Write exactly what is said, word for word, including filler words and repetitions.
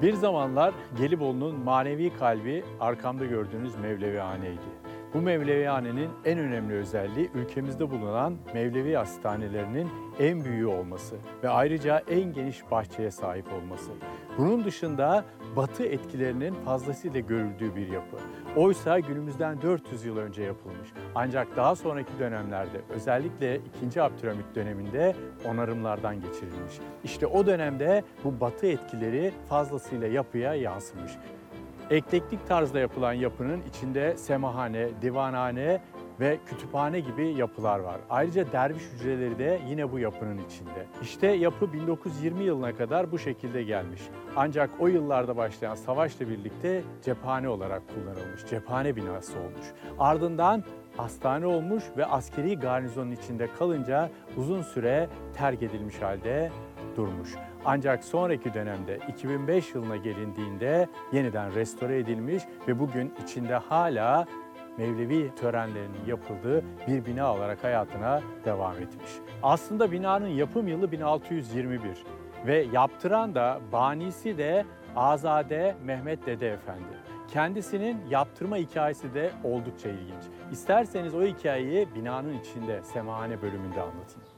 Bir zamanlar Gelibolu'nun manevi kalbi arkamda gördüğünüz Mevlevihane'ydi. Bu Mevlevihane'nin en önemli özelliği ülkemizde bulunan Mevlevi hastanelerinin en büyüğü olması ve ayrıca en geniş bahçeye sahip olması. Bunun dışında Batı etkilerinin fazlasıyla görüldüğü bir yapı. Oysa günümüzden dört yüz yıl önce yapılmış. Ancak daha sonraki dönemlerde, özellikle ikinci. Abdülhamit döneminde onarımlardan geçirilmiş. İşte o dönemde bu Batı etkileri fazlasıyla yapıya yansımış. Eklektik tarzda yapılan yapının içinde semahane, divanhane ve kütüphane gibi yapılar var. Ayrıca derviş hücreleri de yine bu yapının içinde. İşte yapı bin dokuz yüz yirmi yılına kadar bu şekilde gelmiş. Ancak o yıllarda başlayan savaşla birlikte cephane olarak kullanılmış, cephane binası olmuş. Ardından hastane olmuş ve askeri garnizonun içinde kalınca uzun süre terk edilmiş halde durmuş. Ancak sonraki dönemde iki bin beş yılına gelindiğinde yeniden restore edilmiş ve bugün içinde hala Mevlevi törenlerinin yapıldığı bir bina olarak hayatına devam etmiş. Aslında binanın yapım yılı bin altı yüz yirmi bir ve yaptıran da, banisi de Azade Mehmet Dede Efendi. Kendisinin yaptırma hikayesi de oldukça ilginç. İsterseniz o hikayeyi binanın içinde, semahane bölümünde anlatayım.